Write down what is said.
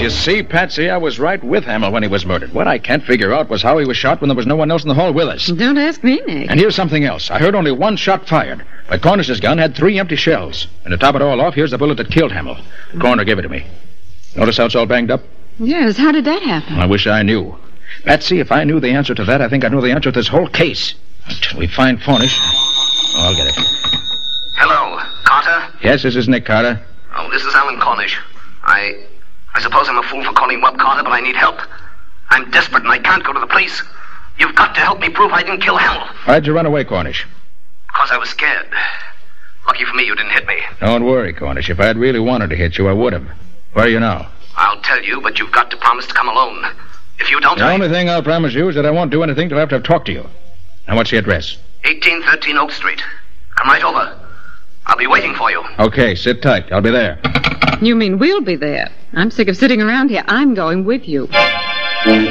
You see, Patsy, I was right with Hamill when he was murdered. What I can't figure out was how he was shot when there was no one else in the hall with us. Don't ask me, Nick. And here's something else. I heard only one shot fired, but Cornish's gun had 3 empty shells. And to top it all off, here's the bullet that killed Hamill. The coroner gave it to me. Notice how it's all banged up? Yes, how did that happen? I wish I knew. Patsy, if I knew the answer to that, I think I know the answer to this whole case. Until we find Cornish. Oh, I'll get it. Hello, Carter? Yes, this is Nick Carter. Oh, this is Alan Cornish. I suppose I'm a fool for calling Webb Carter, but I need help. I'm desperate and I can't go to the police. You've got to help me prove I didn't kill Hamill. Why'd you run away, Cornish? Because I was scared. Lucky for me you didn't hit me. Don't worry, Cornish. If I'd really wanted to hit you, I would have. Where are you now? I'll tell you, but you've got to promise to come alone. If you don't... The only thing I'll promise you is that I won't do anything till after I've talked to you. Now, what's the address? 1813 Oak Street. Come right over. I'll be waiting for you. Okay, sit tight. I'll be there. You mean we'll be there? I'm sick of sitting around here. I'm going with you.